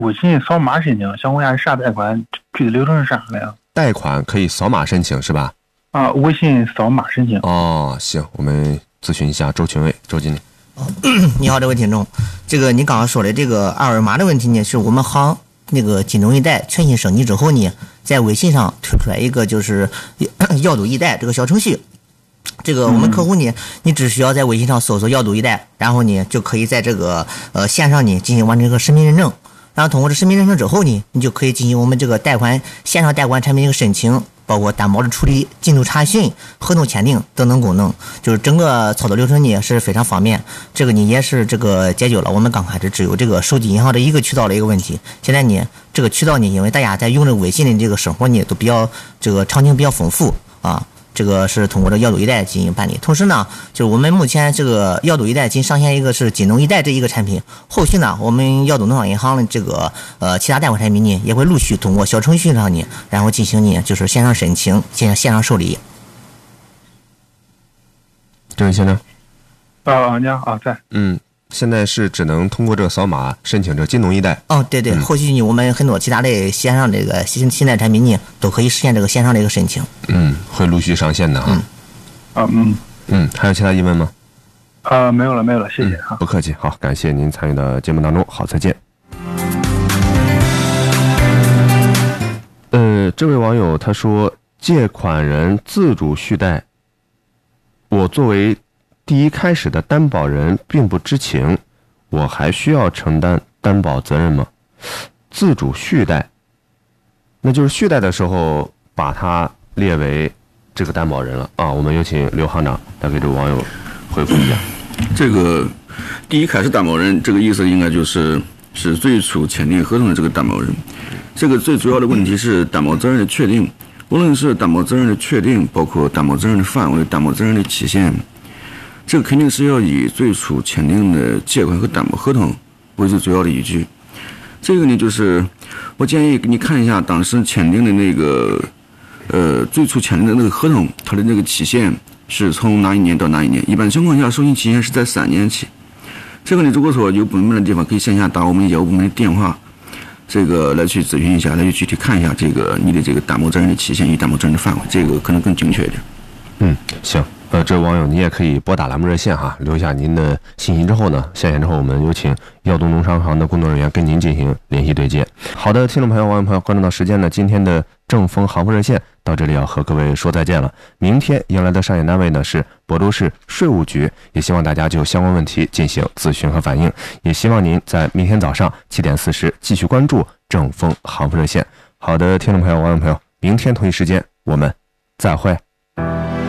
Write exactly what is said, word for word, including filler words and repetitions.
微信扫码申请，想问下啥贷款具体流程是啥的呀？ 贷款可以扫码申请是吧？ 啊，微信扫码申请。 哦，行，我们咨询一下周群伟，周经理。 你好，这位听众，这个你刚刚说的这个二维码的问题呢，是我们行那个金融易贷全新升级之后呢，在微信上推出来一个就是要度易贷这个小程序。这个我们客户呢，你只需要在微信上搜索要度易贷，然后呢就可以在这个呃线上呢进行完成一个实名认证，然后通过这实名认证之后呢，你就可以进行我们这个贷款线上贷款产品一个申请，包括担保的处理、进度查询、合同签订等等功能，就是整个操作流程呢是非常方便。这个呢也是这个解决了我们刚开始只有这个手机银行的一个渠道的一个问题。现在呢，这个渠道呢，因为大家在用这个微信的这个生活呢都比较这个场景比较丰富啊。这个是通过这个要度易贷进行办理，同时呢，就是我们目前这个要度易贷仅上线一个是金融易贷这一个产品，后续呢，我们要度农商银行的这个呃其他贷款产品呢，也会陆续通过小程序上呢，然后进行呢就是线上申请、线上线上受理。 这位先生， 啊，你好啊，在。 嗯。现在是只能通过这个扫码申请这金融易贷。 哦，对对，嗯、后续呢，我们很多其他的线上这个新新贷产品呢，都可以实现这个线上的一个申请。 嗯，会陆续上线的啊。 嗯。 啊嗯嗯，还有其他疑问吗？ 啊，没有了，没有了，谢谢啊、 嗯。不客气，好，感谢您参与到节目当中，好，再见。呃，这位网友他说，借款人自主续贷，我作为第一开始的担保人并不知情，我还需要承担担保责任吗？自主续贷，那就是续贷的时候把它列为这个担保人了啊。我们有请刘行长来给这个网友回复一下。 这个第一开始担保人这个意思应该就是是最初签订合同的这个担保人。这个最主要的问题是担保责任的确定，无论是担保责任的确定，包括担保责任的范围、担保责任的期限。这个肯定是要以最初签订的借款和担保合同为最主要的依据。这个呢，就是我建议你看一下当时签订的那个，呃，最初签订的那个合同，它的那个期限是从哪一年到哪一年？一般情况下，授信期限是在三年起。这个呢，如果说有不明白的地方，可以线下打我们业务部门的电话，这个来去咨询一下，来去具体看一下这个你的这个担保责任的期限与担保责任的范围，这个可能更精确一点。 嗯，行。呃，这位网友，你也可以拨打栏目热线哈，留下您的信息之后呢，下线之后我们有请耀东农商行的工作人员跟您进行联系对接。好的，听众朋友、网友朋友，关注到时间呢，今天的正风行富热线到这里要和各位说再见了。明天迎来的上演单位呢是亳州市税务局，也希望大家就相关问题进行咨询和反映，也希望您在明天早上七点四十继续关注正风行富热线。好的，听众朋友、网友朋友，明天同一时间我们再会。